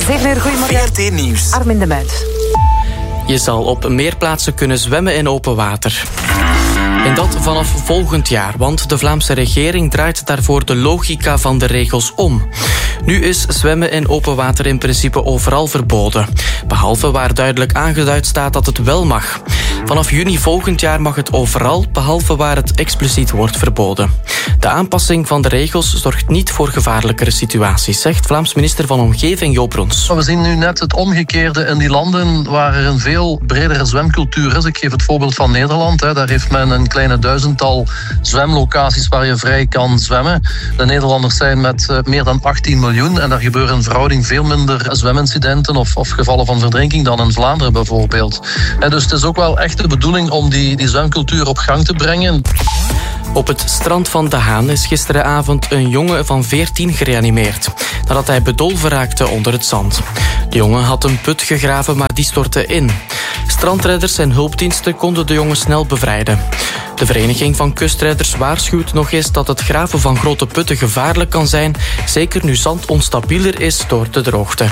7 uur, goedemorgen. VRT Nieuws. Armin de Muid. Je zal op meer plaatsen kunnen zwemmen in open water. En dat vanaf volgend jaar, want de Vlaamse regering draait daarvoor de logica van de regels om. Nu is zwemmen in open water in principe overal verboden. Behalve waar duidelijk aangeduid staat dat het wel mag. Vanaf juni volgend jaar mag het overal, behalve waar het expliciet wordt verboden. De aanpassing van de regels zorgt niet voor gevaarlijkere situaties, zegt Vlaams minister van Omgeving Joop Roens. We zien nu net het omgekeerde in die landen waar er een veel bredere zwemcultuur is. Ik geef het voorbeeld van Nederland. Daar heeft men een kleine 1000-tal zwemlocaties waar je vrij kan zwemmen. De Nederlanders zijn met meer dan 18 miljoen en daar gebeuren in verhouding veel minder zwemincidenten of gevallen van verdrinking dan in Vlaanderen bijvoorbeeld. Dus het is ook wel echt de bedoeling om die zwemcultuur op gang te brengen. Op het strand van De Haan is gisteravond een jongen van 14 gereanimeerd, nadat hij bedolven raakte onder het zand. De jongen had een put gegraven, maar die stortte in. Strandredders en hulpdiensten konden de jongen snel bevrijden. De Vereniging van Kustredders waarschuwt nog eens dat het graven van grote putten gevaarlijk kan zijn, zeker nu zand onstabieler is door de droogte.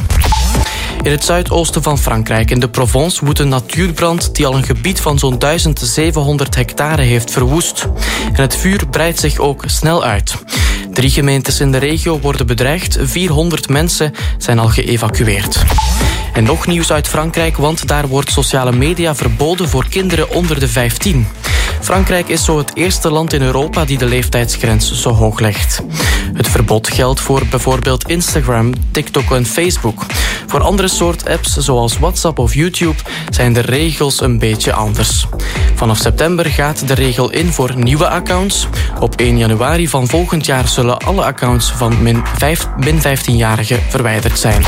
In het zuidoosten van Frankrijk, in de Provence, woedt een natuurbrand die al een gebied van zo'n 1700 hectare heeft verwoest. En het vuur breidt zich ook snel uit. 3 gemeentes in de regio worden bedreigd, 400 mensen zijn al geëvacueerd. En nog nieuws uit Frankrijk, want daar wordt sociale media verboden voor kinderen onder de 15. Frankrijk is zo het eerste land in Europa die de leeftijdsgrens zo hoog legt. Het verbod geldt voor bijvoorbeeld Instagram, TikTok en Facebook. Voor andere soort apps zoals WhatsApp of YouTube zijn de regels een beetje anders. Vanaf september gaat de regel in voor nieuwe accounts. Op 1 januari van volgend jaar zullen alle accounts van min 15-jarigen verwijderd zijn.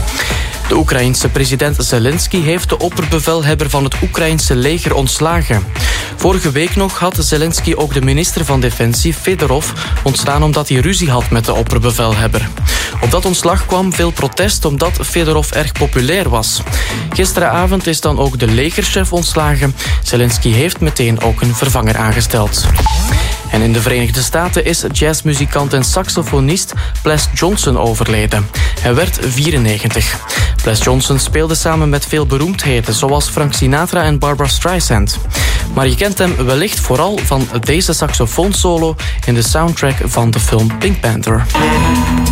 De Oekraïense president Zelensky heeft de opperbevelhebber van het Oekraïense leger ontslagen. Vorige week nog had Zelensky ook de minister van Defensie, Fedorov, ontstaan omdat hij ruzie had met de opperbevelhebber. Op dat ontslag kwam veel protest omdat Fedorov erg populair was. Gisteravond is dan ook de legerchef ontslagen. Zelensky heeft meteen ook een vervanger aangesteld. En in de Verenigde Staten is jazzmuzikant en saxofonist Ples Johnson overleden. Hij werd 94. Ples Johnson speelde samen met veel beroemdheden, zoals Frank Sinatra en Barbra Streisand. Maar je kent hem wellicht vooral van deze saxofoonsolo in de soundtrack van de film Pink Panther.